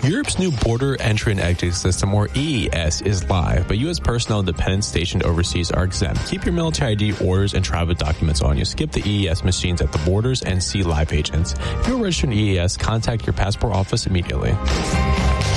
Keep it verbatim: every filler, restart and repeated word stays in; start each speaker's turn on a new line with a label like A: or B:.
A: Europe's new Border Entry and Exit System, or E E S, is live, but U S personnel and dependents stationed overseas are exempt. Keep your military I D, orders, and travel documents on you. Skip the E E S machines at the borders and see live agents. If you're registered in E E S, contact your passport office immediately.